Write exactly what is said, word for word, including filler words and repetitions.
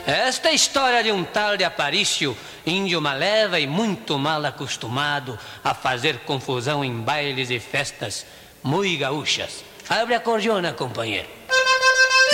Esta é a história de um tal de Aparício, índio maleva e muito mal acostumado a fazer confusão em bailes e festas muito gaúchas. Abre a cordiona, companheiro.